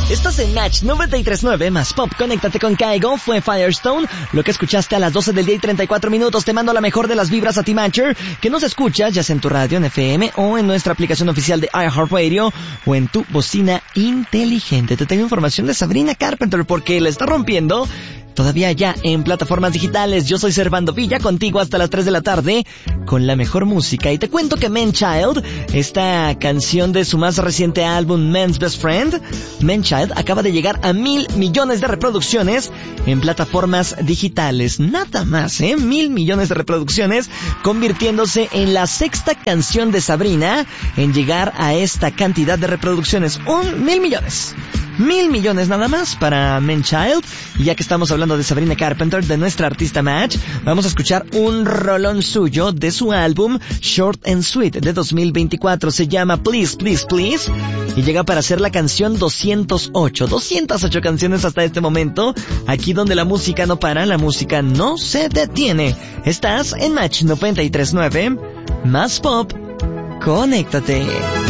Estás en Match 93.9 más Pop. Conéctate con Kaigo. Fue Firestone. Lo que escuchaste a las 12 del día y 34 minutos. Te mando la mejor de las vibras a ti, Matcher, que nos escuchas ya sea en tu radio, en FM o en nuestra aplicación oficial de iHeartRadio o en tu bocina inteligente. Te tengo información de Sabrina Carpenter porque la está rompiendo todavía ya en plataformas digitales. Yo soy Servando Villa, contigo hasta las 3 de la tarde con la mejor música. Y te cuento que Man Child, esta canción de su más reciente álbum Man's Best Friend, Man Child acaba de llegar a 1,000 millones de reproducciones en plataformas digitales. Nada más, 1,000 millones de reproducciones, convirtiéndose en la sexta canción de Sabrina en llegar a esta cantidad de reproducciones. 1,000 millones. 1,000 millones nada más para Man Child. Y ya que estamos hablando de Sabrina Carpenter, de nuestra artista Match, vamos a escuchar un rolón suyo de su álbum Short and Sweet de 2024. Se llama Please, Please, Please y llega para ser la canción 208. 208 canciones hasta este momento, aquí donde la música no para, la música no se detiene. Estás en Match 93.9 más Pop. Conéctate.